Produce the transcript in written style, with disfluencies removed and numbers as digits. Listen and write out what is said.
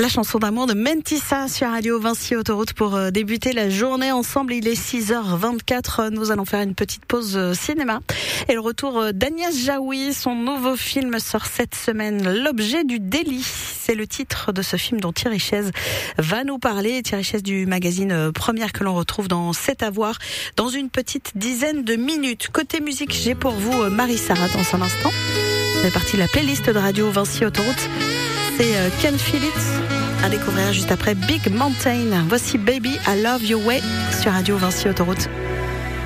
La chanson d'amour de Mentissa sur Radio Vinci Autoroute pour débuter la journée ensemble. Il est 6h24. Nous allons faire une petite pause cinéma. Et le retour d'Agnès Jaoui. Son nouveau film sort cette semaine. L'objet du délit. C'est le titre de ce film dont Thierry Chaise va nous parler. Thierry Chaise du magazine Première que l'on retrouve dans C'est à voir dans une petite dizaine de minutes. Côté musique, j'ai pour vous Marie-Sarah dans un instant. C'est parti de la playlist de Radio Vinci Autoroute. C'est Ken Phillips à découvrir juste après Big Mountain. Voici Baby I Love Your Way sur Radio Vinci Autoroute.